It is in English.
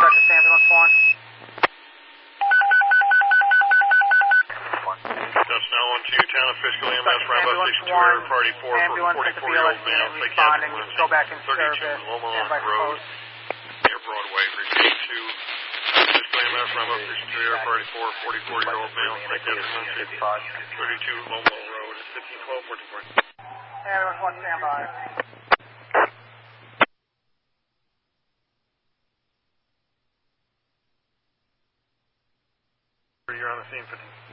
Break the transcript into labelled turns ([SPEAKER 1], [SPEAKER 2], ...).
[SPEAKER 1] Breakfast Ambulance 1.
[SPEAKER 2] That's now on to Town of Fishkill EMS, Round Station 2, Air Party 4 for 44-year-old male, psychiatric emergency, 32 Loma Road, near Broadway, repeat to Fishkill EMS, Round Station 2, Air Party 4, 44-year-old male, psychiatric emergency, 32 Loma Road, 1512, 1440.
[SPEAKER 1] Ambulance 1, stand by.
[SPEAKER 2] You're on the scene, 15.